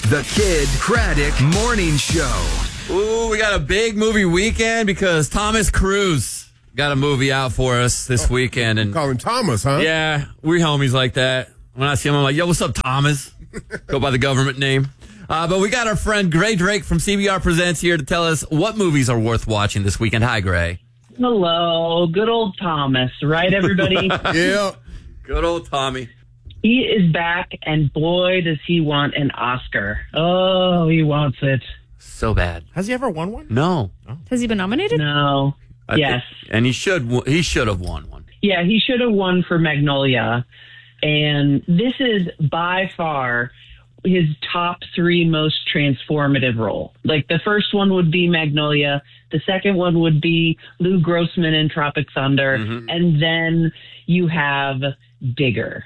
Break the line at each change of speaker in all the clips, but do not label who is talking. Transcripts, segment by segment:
The Kidd Kraddick Morning Show.
Ooh, we got a big movie weekend because Thomas Cruise got a movie out for us this weekend. And
call him Thomas, huh?
Yeah, we homies like that. When I see him, I'm like, yo, what's up, Thomas? Go by the government name. But we got our friend Gray Drake from CBR Presents here to tell us what movies are worth watching this weekend. Hi, Gray.
Hello, good old Thomas, right, everybody?
Yeah.
Good old Tommy.
He is back, and boy, does he want an Oscar. Oh, he wants it.
So bad.
Has he ever won one?
No.
Has he been nominated?
No. Yes.
And he should have won one.
Yeah, he should have won for Magnolia. And this is by far his top 3 most transformative role. Like, the first one would be Magnolia. The second one would be Lou Grossman in Tropic Thunder. Mm-hmm. And then you have Digger.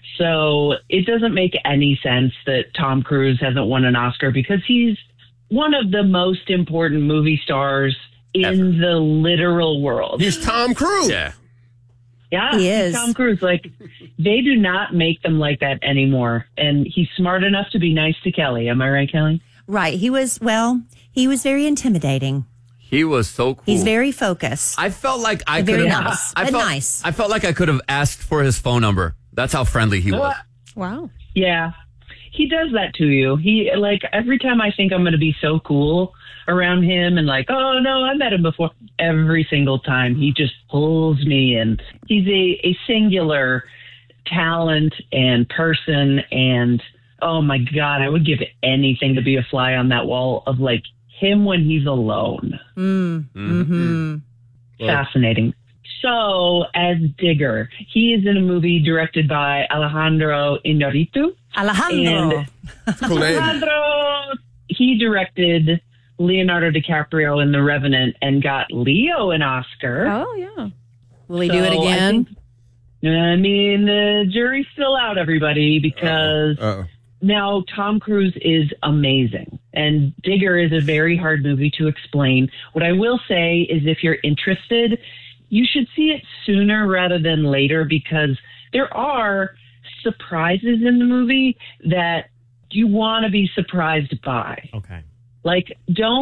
So it doesn't make any sense that Tom Cruise hasn't won an Oscar because he's one of the most important movie stars in the literal world.
He's Tom Cruise.
Yeah.
Yeah,
he is.
Tom Cruise. Like, they do not make them like that anymore. And he's smart enough to be nice to Kelly. Am I right, Kelly?
Right. He was very intimidating.
He was so cool.
He's very focused.
I felt like I could
very
have.
nice. Nice.
I felt like I could have asked for his phone number. That's how friendly he was.
Wow.
Yeah. He does that to you. He, like, every time I think I'm going to be so cool around him and like, oh, no, I met him before. Every single time he just pulls me in. He's a singular talent and person. And, oh, my God, I would give anything to be a fly on that wall of, like, him when he's alone.
Mm-hmm.
Fascinating. So, as Digger, he is in a movie directed by Alejandro Iñárritu.
Alejandro.
Cool name.
Alejandro, he directed Leonardo DiCaprio in The Revenant and got Leo an Oscar.
Oh, yeah. Will he do it again?
I mean, the jury's still out, everybody, because now Tom Cruise is amazing. And Digger is a very hard movie to explain. What I will say is if you're interested, you should see it sooner rather than later because there are surprises in the movie that you want to be surprised by.
Okay.
Like,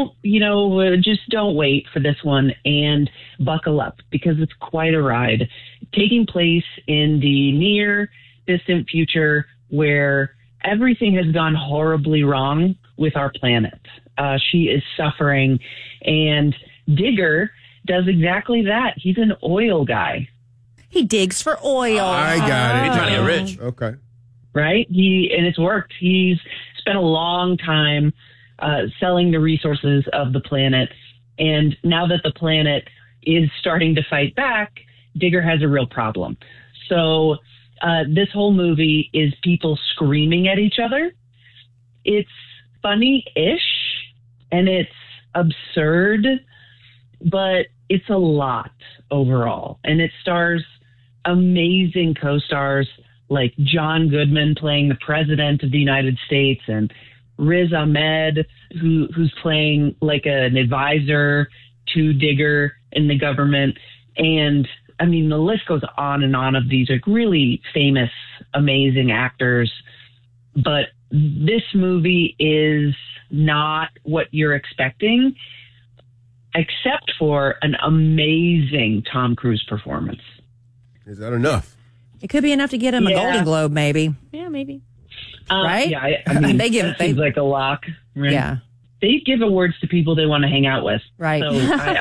just don't wait for this one and buckle up because it's quite a ride. Taking place in the near distant future where everything has gone horribly wrong with our planet. She is suffering, and Digger does exactly that. He's an oil guy.
He digs for oil.
I got it.
He's trying to get rich.
Okay.
Right? And it's worked. He's spent a long time selling the resources of the planet. And now that the planet is starting to fight back, Digger has a real problem. So this whole movie is people screaming at each other. It's funny-ish and it's absurd, but it's a lot overall. And it stars amazing co-stars like John Goodman playing the President of the United States and Riz Ahmed, who's playing like an advisor to Digger in the government. And I mean, the list goes on and on of these like really famous, amazing actors. But this movie is not what you're expecting, except for an amazing Tom Cruise performance.
Is that enough?
It could be enough to get him a Golden Globe, maybe.
Yeah, maybe.
Right?
Yeah, I mean,
they
seems like a lock. Right?
Yeah.
They give awards to people they want to hang out with.
Right.
So,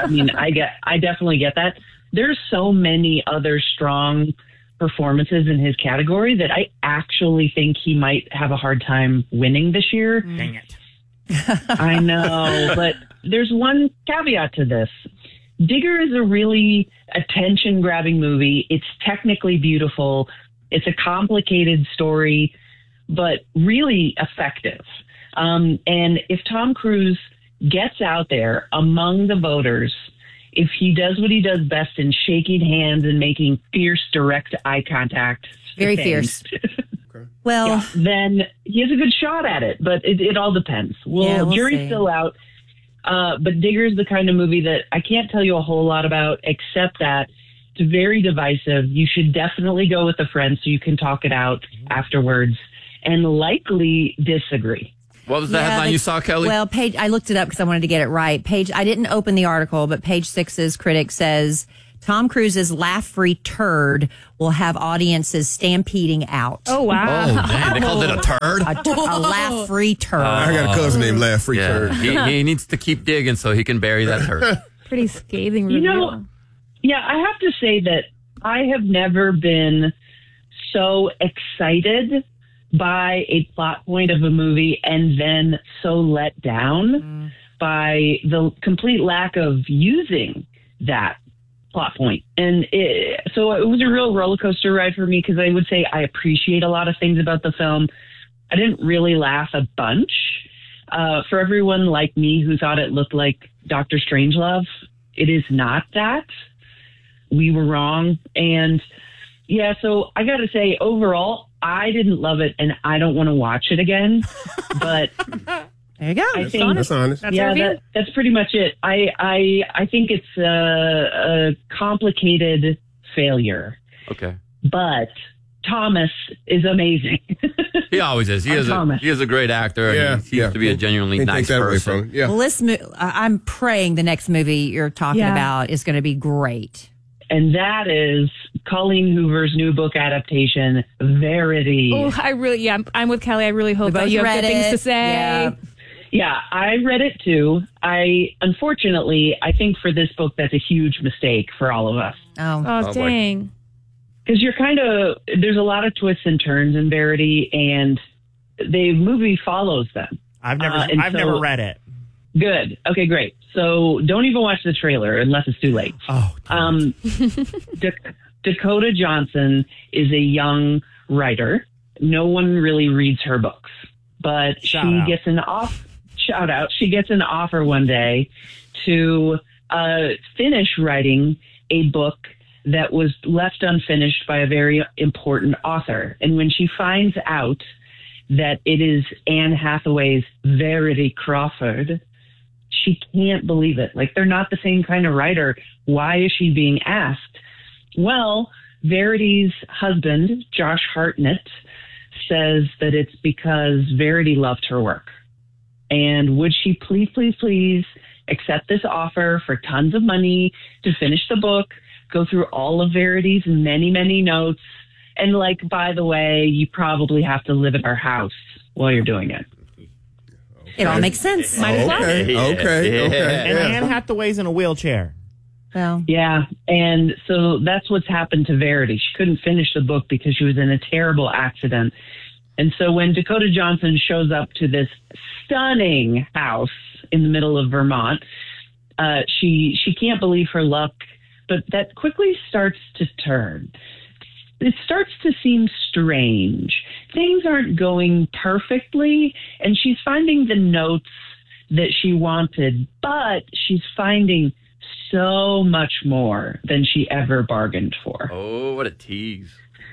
I definitely get that. There's so many other strong performances in his category that I actually think he might have a hard time winning this year.
Dang it.
I know, but there's one caveat to this. Digger is a really attention-grabbing movie. It's technically beautiful. It's a complicated story, but really effective. And if Tom Cruise gets out there among the voters, if he does what he does best in shaking hands and making fierce, direct eye contact.
Very fierce. Well,
then he has a good shot at it, but it all depends. We'll jury's
see.
still out. But Digger's the kind of movie that I can't tell you a whole lot about, except that it's very divisive. You should definitely go with a friend so you can talk it out afterwards and likely disagree.
What was the headline you saw, Kelly?
Well, I looked it up because I wanted to get it right. I didn't open the article, but Page Six's critic says Tom Cruise's laugh-free turd will have audiences stampeding out.
Oh, wow.
Oh, man. They called it a turd?
A laugh-free turd.
I got a cousin named Laugh Free Turd.
He needs to keep digging so he can bury that turd.
Pretty scathing review.
Yeah, I have to say that I have never been so excited by a plot point of a movie and then so let down by the complete lack of using that plot point. And so it was a real roller coaster ride for me because I would say I appreciate a lot of things about the film. I didn't really laugh a bunch. For everyone like me who thought it looked like Dr. Strangelove, it is not that. We were wrong. And yeah, so I got to say, overall, I didn't love it and I don't want to watch it again. But
there you go.
That's honest.
That's pretty much it. I think it's a complicated failure.
Okay.
But Thomas is amazing.
He always is. He is a great actor.
Yeah,
and he seems to be a genuinely nice person.
Yeah.
Well, I'm praying the next movie you're talking about is going to be great.
And that is Colleen Hoover's new book adaptation, Verity.
Oh, I'm with Kelly. I really hope that you have good things to say.
Yeah, I read it too. Unfortunately, I think for this book, that's a huge mistake for all of us.
Oh, dang.
Because there's a lot of twists and turns in Verity, and the movie follows them.
I've never read it.
Good. Okay, great. So don't even watch the trailer unless it's too late.
Oh,
Dakota Johnson is a young writer. No one really reads her books, but she gets an offer one day to finish writing a book that was left unfinished by a very important author. And when she finds out that it is Anne Hathaway's Verity Crawford, she can't believe it. Like, they're not the same kind of writer. Why is she being asked? Well, Verity's husband, Josh Hartnett, says that it's because Verity loved her work. And would she please accept this offer for tons of money to finish the book, go through all of Verity's many, many notes, and by the way, you probably have to live at our house while you're doing it.
It all makes sense.
Might as well.
Okay.
And Anne Hathaway's in a wheelchair.
Well,
yeah, and so that's what's happened to Verity. She couldn't finish the book because she was in a terrible accident. And so when Dakota Johnson shows up to this stunning house in the middle of Vermont, she can't believe her luck, but that quickly starts to turn. It starts to seem strange. Things aren't going perfectly, and she's finding the notes that she wanted, but she's finding so much more than she ever bargained for.
Oh, what a tease.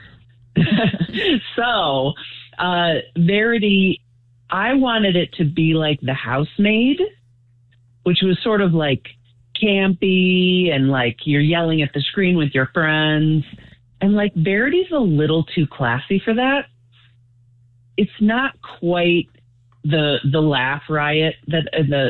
So, Verity, I wanted it to be like The Housemaid, which was sort of campy and you're yelling at the screen with your friends. And Verity's a little too classy for that. It's not quite the laugh riot that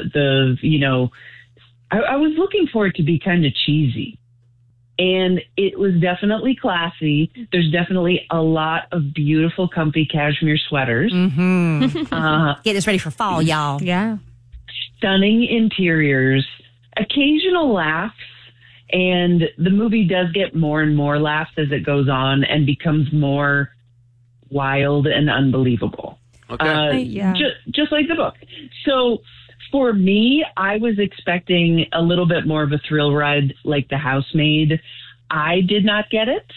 I was looking for it to be kind of cheesy. And it was definitely classy. There's definitely a lot of beautiful, comfy cashmere sweaters.
Mm-hmm. Get us ready for fall, y'all.
Yeah.
Stunning interiors, occasional laughs. And the movie does get more and more laughs as it goes on and becomes more wild and unbelievable.
Okay.
Just like the book. So for me, I was expecting a little bit more of a thrill ride like The Housemaid. I did not get it.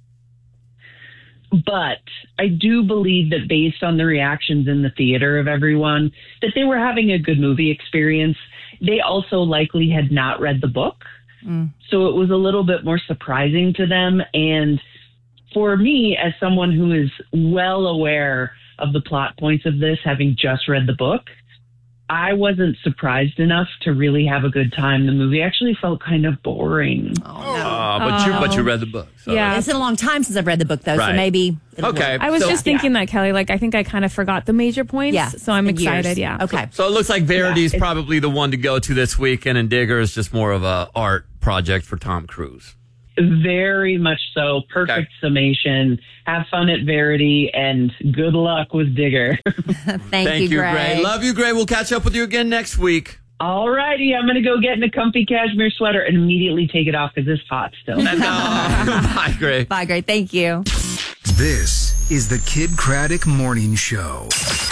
But I do believe that based on the reactions in the theater of everyone, that they were having a good movie experience. They also likely had not read the book. So it was a little bit more surprising to them. And for me, as someone who is well aware of the plot points of this, having just read the book, I wasn't surprised enough to really have a good time. The movie actually felt kind of boring.
But you read the book. So.
Yeah.
It's been a long time since I've read the book, though, so maybe it'll
Okay.
work.
I was
So-
just thinking that, Kelly. Like, I think I kind of forgot the major points.
Yeah,
So I'm
in years.
excited. Yeah.
Okay.
So it looks like Verity's probably the one to go to this weekend, and Digger is just more of a art project for Tom Cruise.
Very much so. Perfect summation. Have fun at Verity and good luck with Digger.
Thank you, Gray.
Love you, Gray. We'll catch up with you again next week.
All righty. I'm going to go get in a comfy cashmere sweater and immediately take it off because it's hot still.
Bye, Gray.
Bye, Gray. Thank you.
This is the Kid Craddock Morning Show.